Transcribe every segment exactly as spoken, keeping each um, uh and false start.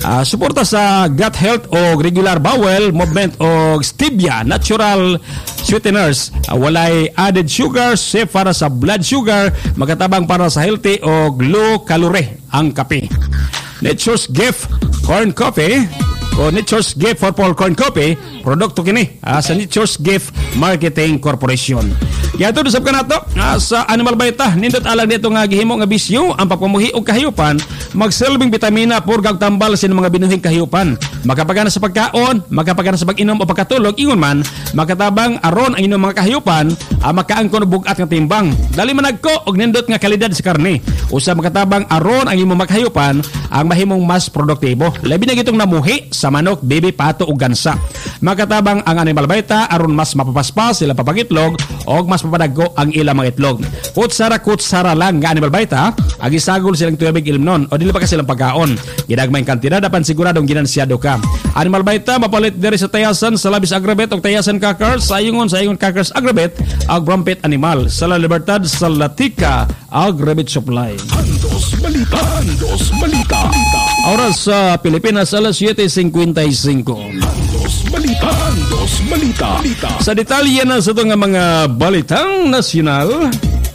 Uh, suporta sa gut health o regular bowel movement o stevia, natural sweeteners. Uh, walay added sugar, safe para sa blood sugar, magatabang para sa healthy o low calorie ang kape. Nature's Gift Corn Coffee o Nature's Gift Purple Corn Coffee, produkto kini uh, sa Nature's Gift Marketing Corporation. Kaya ito, dusap ka na ito uh, sa Animal Vita. Nindot alang dito nga gihimo nga bisyo, ang pagpamuhi o kahiyupan, magsilbing vitamina, purgag tambal sa mga binuhing kahiyupan. Makapagana sa pagkaon, makapagana sa pag-inom o pagkatulog, ingon man, makatabang aron ang inyong mga kahiyupan, uh, makaangkon o bugat ng timbang. Dali managko og nindot nga kalidad sa karne. Usa makatabang aron ang inyong mga kahiyupan, ang mahimong mas produktibo. Labi na gitong namuhi sa manok, baby, pato o gansa. Makatabang ang Animal Vita aron mas mapapaspas sila papagitlog o mas mapadagko ang ilang mga itlog. Kutsara kutsara lang nga Animal Vita, ag isagol silang tubig ilmnon o dili pa ka silang pagkaon. Gidagmayng kantidad apan siguradong ginansyado ka. Animal Vita mapalit diri sa tayasan sa labis agrabet o tayasan crackers sa ingon sa ingon crackers agrabet ag Brampet Animal sa La Libertad sa Latika Agrabet Supply. Andos Balita, Andos Balita. Oras sa Pilipinas alas siete singkwentaysinko. Andos Balita, Andos Balita. Sa detalye na sa ito nga mga balitang nasyonal.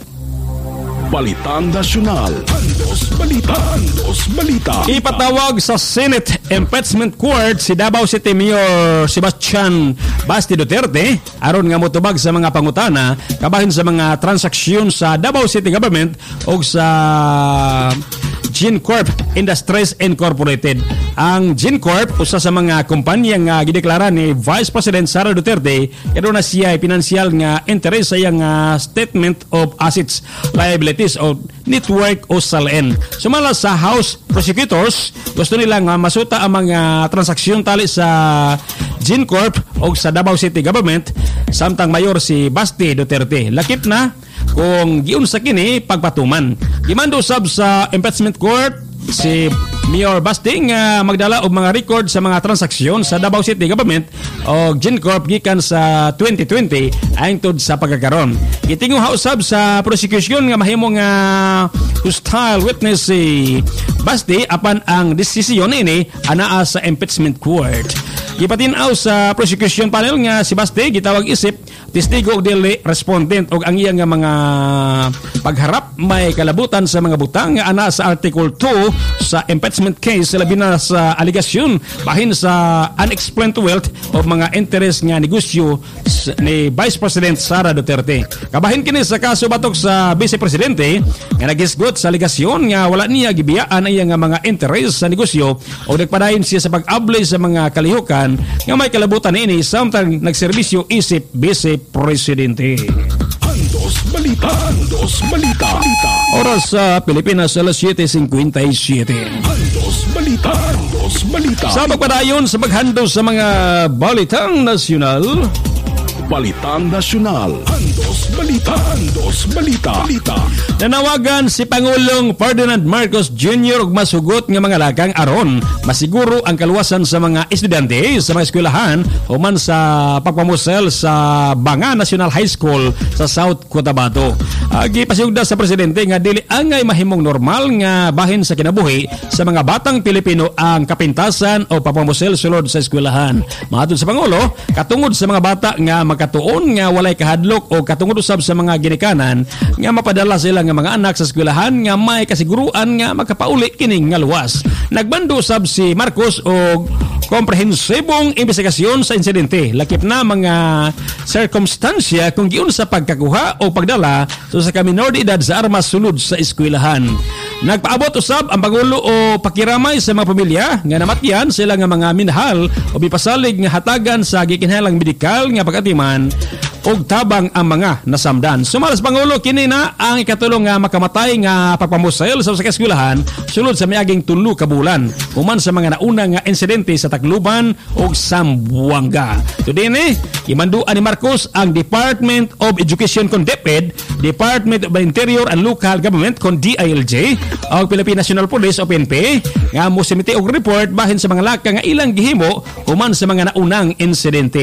Balitang Nasyonal. Andos Balita, Andos Balita. Ipatawag sa Senate Impeachment Court si Davao City Mayor Sebastian Basti Duterte aron nga motubag sa mga pangutana kabahin sa mga transaksyon sa Davao City Government o sa GenCorp Industries Incorporated. Ang GenCorp, usa sa mga kumpanya nga gideklara ni Vice President Sara Duterte, ito na siya ay pinansyal nga interes sa iyang uh, Statement of Assets, Liabilities o Network o S A L N. Sumala sa House Prosecutors, gusto nilang uh, masuta ang mga transaksyon tali sa GenCorp o sa Davao City Government samtang mayor si Basti Duterte. Lakip na kung giunsa kini pagpatuman. Gimando sab sa Impeachment Court si Mayor Basti nga magdala og mga record sa mga transaksyon sa Davao City Government o GenCorp gikan sa twenty twenty hangtod sa pagkakaron. Gitingog hausab sa prosecution nga mahimo nga hostile witness si Basti apan ang desisyon ini anaa sa Impeachment Court. Gipatin-aw sa prosecution panel nga si Basti gitawag isip testigo og dili respondent og ang iyang nga mga pagharap may kalabutan sa mga butang nga ana sa Article two sa impeachment case labi na sa aligasyon bahin sa unexplained wealth o mga interest nga negosyo ni Vice President Sara Duterte. Kabahin kini sa kaso batok sa Vice Presidente nga nagisgot sa aligasyon nga wala niya gibiyaan ang iyang nga mga interest sa negosyo o nagpadayon siya sa pag-ablay sa mga kalihukan nga may kalabutan ini samtang nagserbisyo isip Vice Presidente. Andos Balita, Andos Balita. Oras sa Pilipinas alas siete singkwentaysiete. Andos Balita, Andos Balita. Sa pagpadayon sa paghandog sa mga balitang nasyonal. Balitang Nasyonal. Andos Balita, Andos Balita. Nanawagan si Pangulong Ferdinand Marcos Junior og masugot nga mga lakang aron masiguro ang kaluwasan sa mga estudyante sa mga eskwelahan human sa pagpamusel sa Banga National High School sa South Cotabato. Agi pasugda sa presidente nga dili angay mahimong normal nga bahin sa kinabuhi sa mga batang Pilipino ang kapintasan o pagpamusel sulod sa eskwelahan. Matud sa Pangulo, katungod sa mga bata nga magkatuon nga walay kahadlok o katungod usab sa mga ginikanan nga mapadala sila nga mga anak sa eskwelahan nga may kasiguruan nga makapauli kining nga luwas. Nagbando usab si Marcos og komprehensibong investigasyon sa insidente. Lakip na mga circumstansya kung giun sa pagkakuha o pagdala so sa kaminor de edad sa armas sulod sa eskwelahan. Nagpaabot usab ang Pangulo o pakiramay sa mga pamilya nga namatyan sila nga mga minahal o bipasalig nga hatagan sa gikinahanglang medikal nga pag-atiman og tabang ang mga nasamdan. Sumalas Pangulo kini na ang ikatulong nga makamatay nga pagpamusel sa eskwelahan sulod sa miaging tulo ka bulan human sa mga nauna nga insidente sa Tacloban ug Zamboanga. Today ni imanduan ni Marcos ang Department of Education kon DepEd, Department of Interior and Local Government kon D I L J ug Philippine National Police o P N P nga mosimite og report bahin sa mga laka nga ilang gihimo human sa mga naunang insidente.